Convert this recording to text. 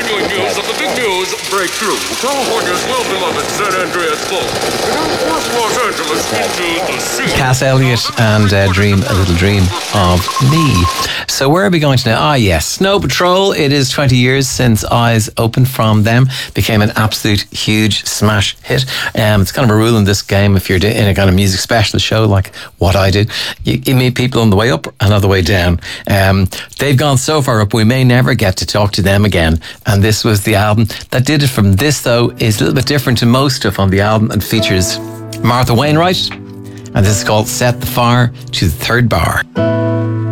continuing news of the big news breakthrough. California's well-beloved San Andreas Fault. It has forced Los Angeles into the sea. Cass Elliot and Dream a Little Dream of Me. So where are we going to now? Yes, Snow Patrol. It is 20 years since Eyes Open from them. Became an absolute huge smash hit. It's kind of a rule in this game, if you're in a kind of music specialist show like what I do, you meet people on the way up and on the way down. They've gone so far up, we may never get to talk to them again. And this was the album that did it from this, though, is a little bit different to most stuff on the album and features Martha Wainwright. And this is called Set the Fire to the Third Bar.